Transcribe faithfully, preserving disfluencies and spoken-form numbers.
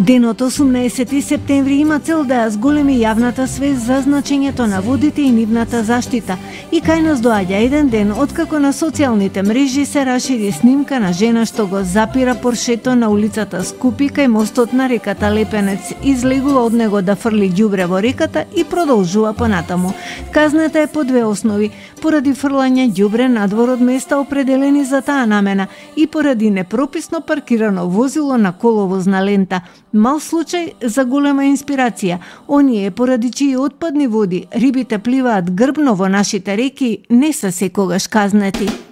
Денот осумнаесети септември има цел да ја зголеми јавната свест за значењето на водите и нивната заштита. И кај нас доаѓа еден ден откако на социјалните мрежи се расшири снимка на жена што го запира Поршето на улицата Скупи кај мостот на реката Лепенец. Излегува од него да фрли ѓубре во реката и продолжува понатаму. Казната е по две основи: поради фрлање ѓубре надвор од места определени за таа намена и поради непрописно паркирано возило на коловозна лента. Мал случај за голема инспирација. Оние поради чии отпадни води рибите пливаат грбно во нашите реки не се секогаш казнети.